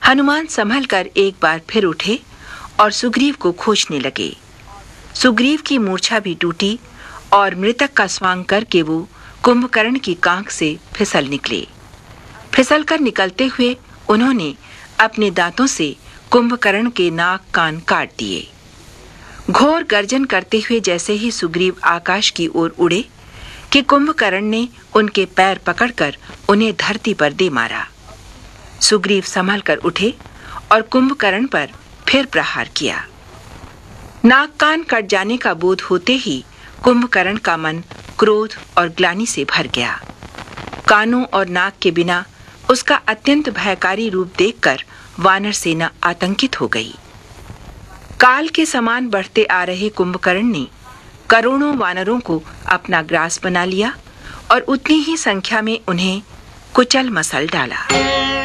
हनुमान संभल कर एक बार फिर उठे और सुग्रीव को खोजने लगे। सुग्रीव की मूर्छा भी टूटी और मृतक का स्वांग करके वो कुंभकर्ण की कांख से फिसल निकले। फिसलकर निकलते हुए उन्होंने अपने दांतों से कुंभकर्ण के नाक कान काट दिए। घोर गर्जन करते हुए जैसे ही सुग्रीव आकाश की ओर उड़े कि कुंभकर्ण ने उनके पैर पकड़कर उन्हें धरती पर दे मारा। सुग्रीव संभल कर उठे और कुंभकर्ण पर फिर प्रहार किया। नाक कान कट जाने का बोध होते ही कुंभकर्ण का मन क्रोध और ग्लानि से भर गया। कानों और नाक के बिना उसका अत्यंत भयकारी रूप देखकर वानर सेना आतंकित हो गई। काल के समान बढ़ते आ रहे कुंभकर्ण ने करोड़ों वानरों को अपना ग्रास बना लिया और उतनी ही संख्या में उन्हें कुचल मसल डाला।